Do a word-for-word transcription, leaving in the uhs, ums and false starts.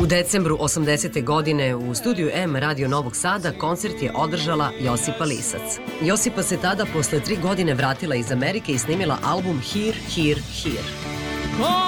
U decembru osamdesete godine u studiju M Radio Novog Sada koncert je održala Josipa Lisac. Josipa se tada posle tri godine vratila iz Amerike i snimila album Here, Here, Here.